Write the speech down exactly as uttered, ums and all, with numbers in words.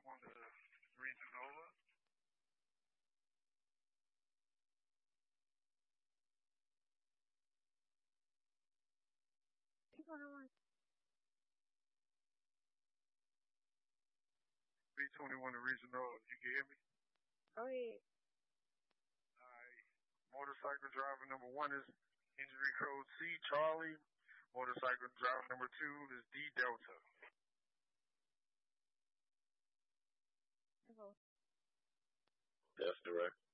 twenty-one to Region Nova. three twenty-one to Region Nova. You can hear me? Oh, yeah. Alright. Motorcycle driver number one is injury code C, Charlie. Motorcycle driver number two is D, Delta. That's direct.